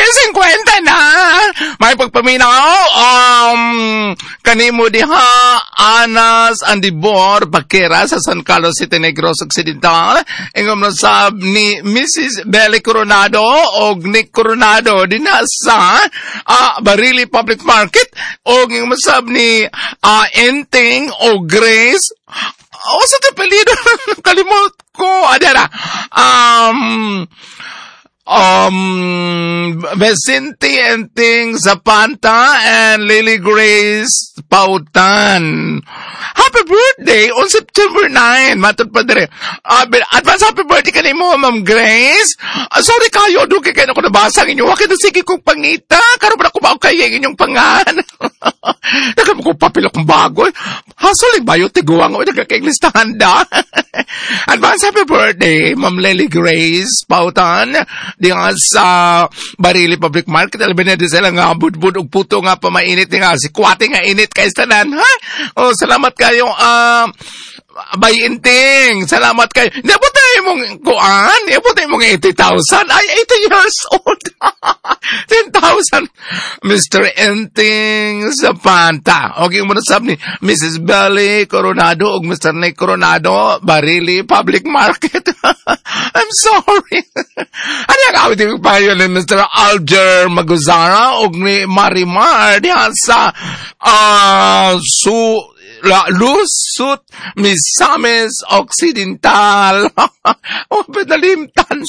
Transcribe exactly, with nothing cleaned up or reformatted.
fifty na. May pagpaminaw, um, kanimo diha, Anas Andibor, Paquera sa San Carlos City, Negros Occidental. Ingom na sab ni Missus Belly Coronado o Nick Coronado din sa uh, Barili Public Market o ingom sab ni uh, Enting o Grace. O sa tapalido, kalimot ko. Adara. Um... Um, Vicente Enting Zapanta and Lily Grace Pautan. Happy birthday on September ninth. Matod pa dire. Uh, advance happy birthday ka mo, Ma'am Grace. Uh, sorry kayo, dugi kayo na ko nabasa ninyo. Wakit na sige kong pangita. Karoon ba na kumaw kayo inyong pangan? Nagal mo kong papel akong bago. Hasuling ba yung tiguang o nagkakaiglistahan da? Advance happy birthday, Ma'am Lily Grace Pautan. Di nga sa Barili Public Market, alabi na din sila nga budbud ug puto nga pamainit nga, si kwate nga init kay tanan, ha? O, salamat kayo, ah, uh, bayinting, salamat kayo. Hindi po tayo mong kuan, hindi po tayo mong eighty thousand, ay, eighty years old, ten thousand, Mister Enting Zapanta. Okay, muna sabi ni Missus Belly Coronado ug Mister Nick Coronado, Barili Public Market. I'm sorry. Ano yung awit yung payo ni Mister Alger Maguzara ug ni Marimar diha sa uh, su La Lusut Misamis Occidental. O, padalimtan